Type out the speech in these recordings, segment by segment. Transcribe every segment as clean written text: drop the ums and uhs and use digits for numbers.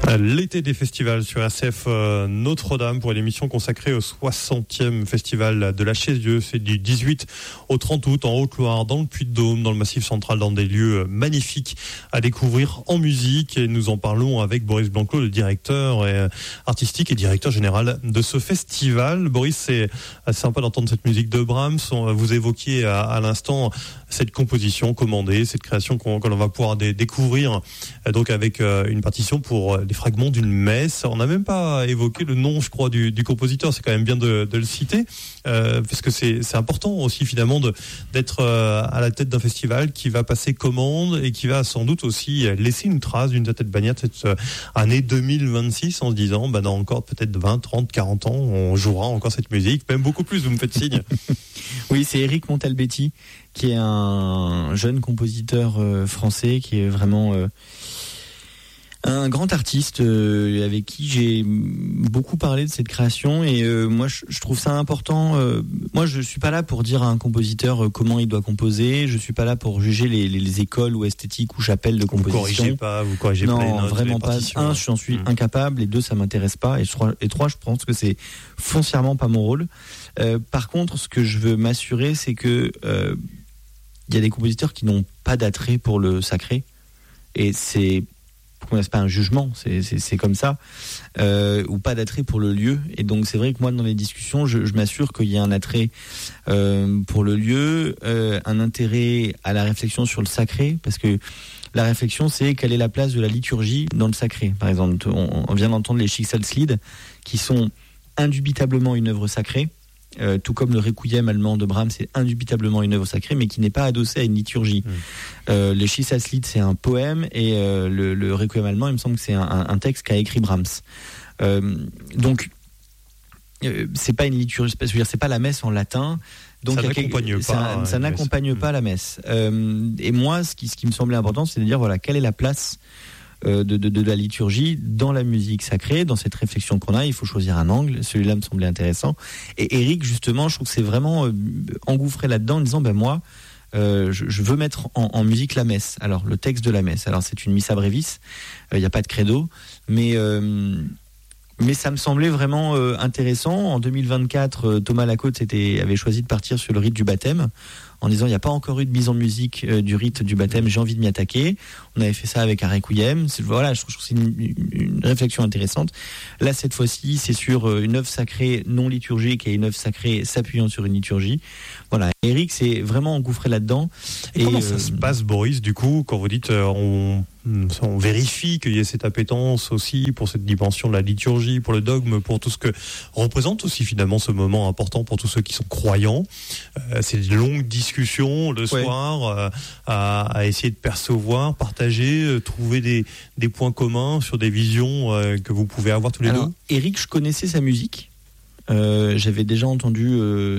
L'été des festivals sur RCF Notre-Dame pour une émission consacrée au 60e festival de la Chaise-Dieu. C'est du 18 au 30 août en Haute-Loire, dans le Puy-de-Dôme, dans le Massif central, dans des lieux magnifiques à découvrir en musique. Et nous en parlons avec Boris Blanclos, le directeur artistique et directeur général de ce festival. Boris, c'est assez sympa d'entendre cette musique de Brahms. Vous évoquiez à l'instant cette composition commandée, cette création qu'on va pouvoir découvrir donc avec une partition pour des fragments d'une messe. On n'a même pas évoqué le nom, je crois, du compositeur. C'est quand même bien de le citer, parce que c'est important aussi finalement d'être à la tête d'un festival qui va passer commande et qui va sans doute aussi laisser une trace d'une tête de bannière de cette année 2026 en se disant, dans encore peut-être 20, 30, 40 ans, on jouera encore cette musique, même beaucoup plus, vous me faites signe. Oui, c'est Éric Montalbetti, qui est un jeune compositeur français, qui est vraiment un grand artiste avec qui j'ai beaucoup parlé de cette création. Et moi, je trouve ça important. Moi, je suis pas là pour dire à un compositeur comment il doit composer. Je suis pas là pour juger les écoles ou esthétiques ou chapelles de composition. Vous corrigez pas les notes, non, vraiment pas. Un, j'en suis incapable. Et deux, ça m'intéresse pas. Et trois, je pense que c'est foncièrement pas mon rôle. Par contre, ce que je veux m'assurer, c'est que il y a des compositeurs qui n'ont pas d'attrait pour le sacré, et c'est pas un jugement, c'est comme ça, ou pas d'attrait pour le lieu. Et donc c'est vrai que moi, dans les discussions, je m'assure qu'il y a un attrait pour le lieu, un intérêt à la réflexion sur le sacré, parce que la réflexion, c'est quelle est la place de la liturgie dans le sacré. Par exemple, on vient d'entendre les Schicksalslied, qui sont indubitablement une œuvre sacrée. Tout comme le Requiem allemand de Brahms, c'est indubitablement une œuvre sacrée, mais qui n'est pas adossée à une liturgie. Les Schicksalslied, c'est un poème, et le Requiem allemand, il me semble que c'est un texte qu'a écrit Brahms. Donc, c'est pas une liturgie, c'est pas la messe en latin. Donc ça n'accompagne pas la messe. Et moi, ce qui me semblait important, c'est de dire, voilà, quelle est la place de la liturgie dans la musique sacrée, dans cette réflexion qu'on a. Il faut choisir un angle. Celui-là me semblait intéressant. Et Éric, justement, je trouve que c'est vraiment engouffré là-dedans en disant, moi, je veux mettre en musique la messe. Alors, le texte de la messe. Alors, c'est une missa brevis. Il n'y a pas de credo. Mais ça me semblait vraiment intéressant. En 2024, Thomas Lacote avait choisi de partir sur le rite du baptême, en disant, il n'y a pas encore eu de mise en musique du rite du baptême, j'ai envie de m'y attaquer. On avait fait ça avec un requiem. Voilà, je trouve que c'est une réflexion intéressante. Là, cette fois-ci, c'est sur une œuvre sacrée non liturgique et une œuvre sacrée s'appuyant sur une liturgie. Voilà, Éric s'est vraiment engouffré là-dedans. Et comment ça se passe, Boris, du coup, quand vous dites on vérifie qu'il y ait cette appétence aussi pour cette dimension de la liturgie, pour le dogme, pour tout ce que représente aussi finalement ce moment important pour tous ceux qui sont croyants. C'est des longues discussions le soir à essayer de percevoir, partager, trouver des points communs sur des visions que vous pouvez avoir tous les deux. Éric, je connaissais sa musique. J'avais déjà entendu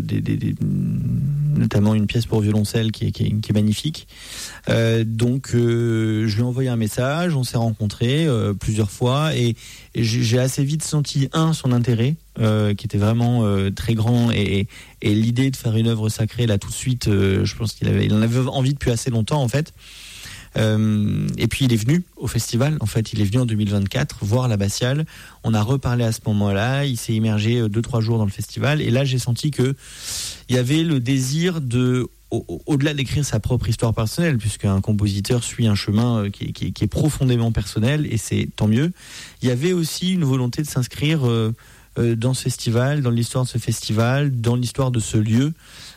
notamment une pièce pour violoncelle qui est magnifique. Donc je lui ai envoyé un message, on s'est rencontrés plusieurs fois, et j'ai assez vite senti son intérêt qui était vraiment très grand, et l'idée de faire une œuvre sacrée là tout de suite, je pense qu'il en avait envie depuis assez longtemps en fait. Et puis il est venu au festival, en fait il est venu en 2024 voir l'Abbatiale. On a reparlé à ce moment-là, il s'est immergé 2-3 jours dans le festival, et là j'ai senti que il y avait le désir de, au-delà d'écrire sa propre histoire personnelle, puisqu'un compositeur suit un chemin qui est profondément personnel, et c'est tant mieux, il y avait aussi une volonté de s'inscrire dans ce festival, dans l'histoire de ce festival, dans l'histoire de ce lieu.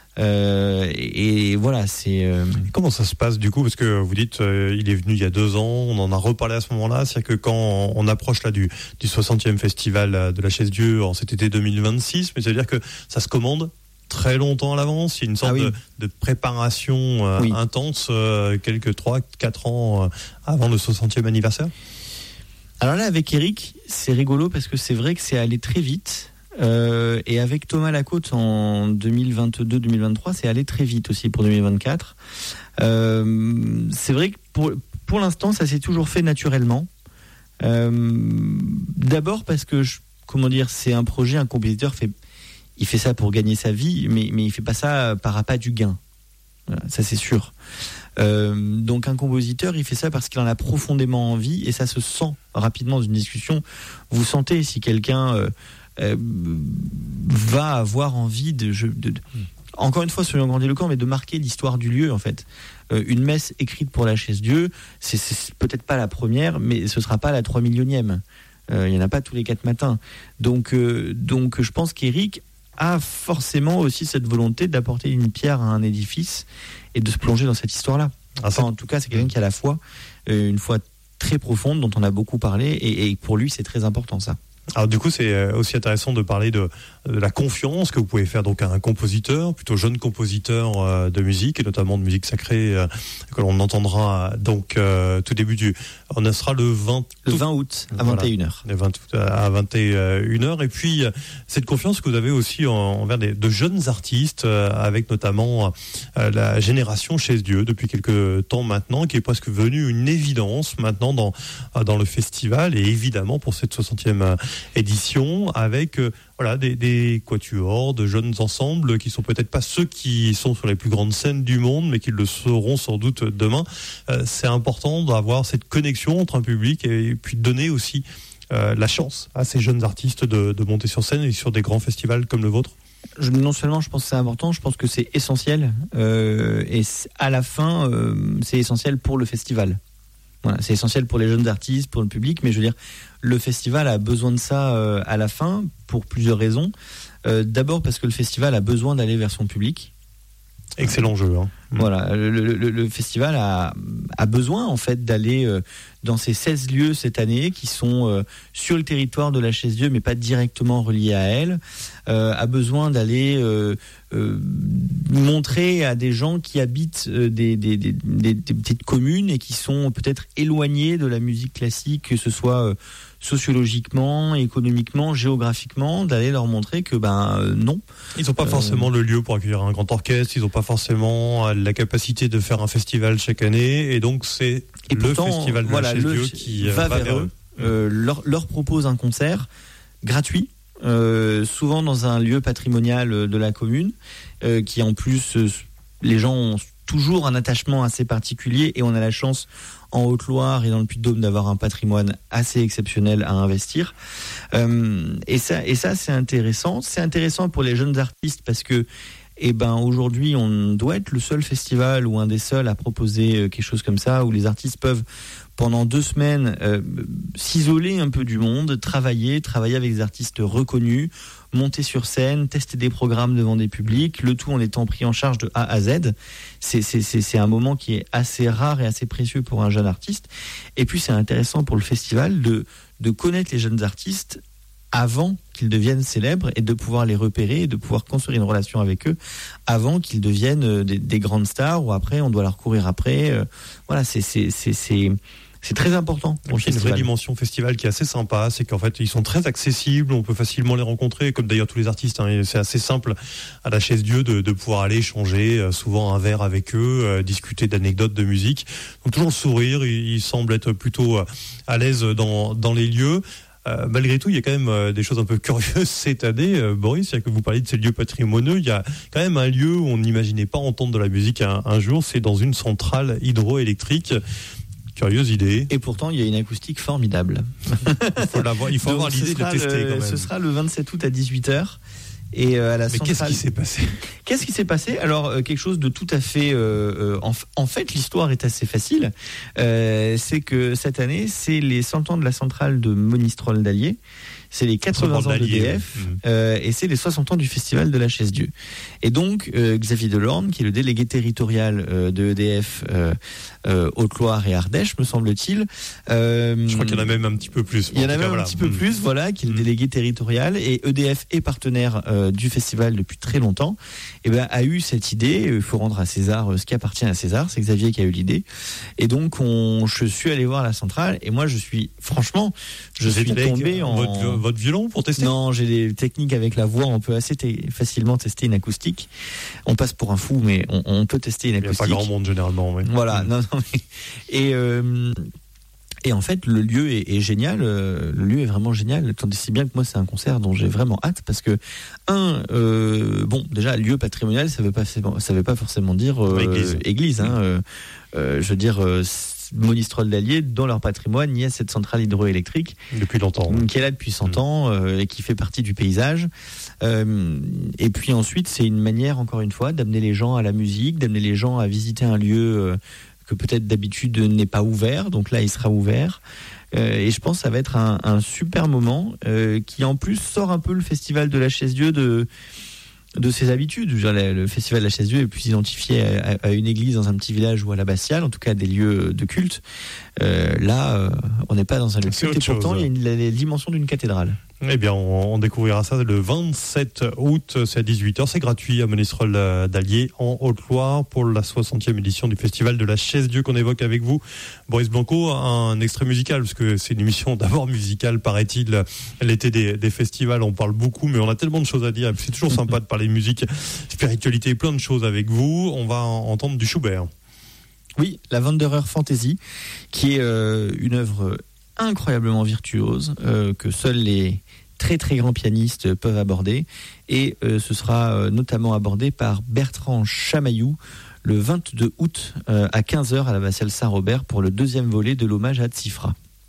Et voilà, c'est. Comment ça se passe du coup, parce que vous dites il est venu il y a 2 ans, on en a reparlé à ce moment-là, c'est-à-dire que quand on approche là du 60e festival de la Chaise-Dieu en cet été 2026, mais ça veut dire que ça se commande très longtemps à l'avance, il y a une sorte de préparation intense, quelques 3-4 ans avant le 60e anniversaire. Alors là, avec Éric, c'est rigolo parce que c'est vrai que c'est allé très vite. Et avec Thomas Lacote en 2022-2023, c'est allé très vite aussi pour 2024. C'est vrai que pour l'instant, ça s'est toujours fait naturellement. D'abord parce que, c'est un projet, un compositeur il fait ça pour gagner sa vie, mais il fait pas ça par appât du gain. Voilà, ça c'est sûr. Donc un compositeur, il fait ça parce qu'il en a profondément envie, et ça se sent rapidement dans une discussion. Vous sentez si quelqu'un va avoir envie encore une fois, soyons grandiloquents, mais de marquer l'histoire du lieu, en fait. Une messe écrite pour la Chaise-Dieu, c'est peut-être pas la première, mais ce sera pas la 3 millionième. Il y en a pas tous les 4 matins. Donc je pense qu'Éric a forcément aussi cette volonté d'apporter une pierre à un édifice et de se plonger dans cette histoire-là. Enfin, en tout cas, c'est quelqu'un qui a la foi, une foi très profonde dont on a beaucoup parlé, et pour lui, c'est très important, ça. Alors du coup, c'est aussi intéressant de parler de la confiance que vous pouvez faire donc à un compositeur, plutôt jeune compositeur de musique, et notamment de musique sacrée, que l'on entendra donc tout début on sera le 20 août à 21h. Le 20 août à 21h. Et puis cette confiance que vous avez aussi envers de jeunes artistes, avec notamment la génération Chaise-Dieu depuis quelques temps maintenant, qui est presque venue une évidence maintenant dans le festival, et évidemment pour cette 60e édition, avec des quatuors, de jeunes ensembles qui sont peut-être pas ceux qui sont sur les plus grandes scènes du monde, mais qui le seront sans doute demain. C'est important d'avoir cette connexion entre un public et puis de donner aussi la chance à ces jeunes artistes de monter sur scène et sur des grands festivals comme le vôtre. Non seulement je pense que c'est important, je pense que c'est essentiel, et à la fin c'est essentiel pour le festival. Voilà, c'est essentiel pour les jeunes artistes, pour le public, mais je veux dire, le festival a besoin de ça à la fin, pour plusieurs raisons. D'abord parce que le festival a besoin d'aller vers son public. Excellent jeu. Voilà, le festival a besoin en fait d'aller dans ces 16 lieux cette année qui sont sur le territoire de la Chaise-Dieu, mais pas directement reliés à elle. A besoin d'aller montrer à des gens qui habitent des petites communes et qui sont peut-être éloignés de la musique classique, que ce soit sociologiquement, économiquement, géographiquement, d'aller leur montrer que non. Ils n'ont pas forcément le lieu pour accueillir un grand orchestre, ils n'ont pas forcément la capacité de faire un festival chaque année, et donc c'est festival de la Chaise-Dieu qui va vers eux. Leur propose un concert gratuit, souvent dans un lieu patrimonial de la commune, qui en plus, les gens ont toujours un attachement assez particulier, et on a la chance en Haute-Loire et dans le Puy-de-Dôme d'avoir un patrimoine assez exceptionnel à investir. Et ça c'est intéressant. C'est intéressant pour les jeunes artistes parce que aujourd'hui, on doit être le seul festival ou un des seuls à proposer quelque chose comme ça, où les artistes peuvent, pendant 2 semaines, s'isoler un peu du monde, travailler avec des artistes reconnus, monter sur scène, tester des programmes devant des publics, le tout en étant pris en charge de A à Z. C'est un moment qui est assez rare et assez précieux pour un jeune artiste. Et puis, c'est intéressant pour le festival de connaître les jeunes artistes avant qu'ils deviennent célèbres, et de pouvoir les repérer et de pouvoir construire une relation avec eux avant qu'ils deviennent des grandes stars, ou après on doit leur courir après. Voilà, c'est très important. Il y a une vraie dimension festival qui est assez sympa, c'est qu'en fait ils sont très accessibles, on peut facilement les rencontrer, comme d'ailleurs tous les artistes, c'est assez simple à la Chaise-Dieu de pouvoir aller échanger souvent un verre avec eux, discuter d'anecdotes de musique. Donc toujours le sourire, ils semblent être plutôt à l'aise dans les lieux. Malgré tout, il y a quand même des choses un peu curieuses cette année, Boris. C'est que vous parlez de ces lieux patrimoniaux. Il y a quand même un lieu où on n'imaginait pas entendre de la musique un jour. C'est dans une centrale hydroélectrique. Curieuse idée. Et pourtant, il y a une acoustique formidable. Il faut avoir l'idée de tester quand même. Ce sera le 27 août à 18h. Et à la centrale... qu'est-ce qui s'est passé ? Qu'est-ce qui s'est passé ? Alors, quelque chose de tout à fait... en fait, l'histoire est assez facile. C'est que cette année, c'est les 100 ans de la centrale de Monistrol d'Allier. C'est les 80 ans d'EDF, et c'est les 60 ans du festival de la Chaise-Dieu. Et donc, Xavier Delorme, qui est le délégué territorial de EDF Haute-Loire et Ardèche, me semble-t-il. Je crois qu'il y en a même un petit peu plus. Il y en a même un petit peu plus, voilà, qui est le délégué territorial. Et EDF est partenaire du festival depuis très longtemps. Et a eu cette idée, il faut rendre à César ce qui appartient à César, c'est Xavier qui a eu l'idée. Et donc, je suis allé voir la centrale, et moi, je suis tombé en... Votre violon pour tester ? Non, j'ai des techniques avec la voix. On peut assez facilement tester une acoustique. On passe pour un fou, mais on peut tester une acoustique. Il n'y a pas grand monde généralement. Oui. Voilà. Non, Et en fait, le lieu est génial. Le lieu est vraiment génial. Tant si bien que moi, c'est un concert dont j'ai vraiment hâte parce que déjà lieu patrimonial, ça veut pas forcément dire église. Hein. Je veux dire. Monistrol d'Allier, dans leur patrimoine, il y a cette centrale hydroélectrique depuis longtemps, qui est là depuis 100 ans et qui fait partie du paysage. Et puis ensuite, c'est une manière, encore une fois, d'amener les gens à la musique, d'amener les gens à visiter un lieu que peut-être d'habitude n'est pas ouvert. Donc là, il sera ouvert. Et je pense que ça va être un super moment qui en plus sort un peu le festival de la Chaise-Dieu de ses habitudes. Le festival de la Chaise-Dieu est plus identifié à une église dans un petit village ou à l'abbatiale, en tout cas des lieux de culte. Là, on n'est pas dans un lieu de culte et pourtant il y a la dimension d'une cathédrale. Eh bien, on découvrira ça le 27 août, c'est à 18h. C'est gratuit à Monistrol d'Allier, en Haute-Loire, pour la 60e édition du Festival de la Chaise-Dieu qu'on évoque avec vous. Boris Blanco, un extrait musical, parce que c'est une émission d'abord musicale, paraît-il. L'été des festivals, on parle beaucoup, mais on a tellement de choses à dire. C'est toujours sympa de parler musique, spiritualité, plein de choses avec vous. On va entendre du Schubert. Oui, la Wanderer Fantasy, qui est une œuvre incroyablement virtuose que seuls les très très grands pianistes peuvent aborder, et ce sera notamment abordé par Bertrand Chamaillou le 22 août à 15h à l'abbatiale Saint-Robert pour le deuxième volet de l'hommage à Tsifra.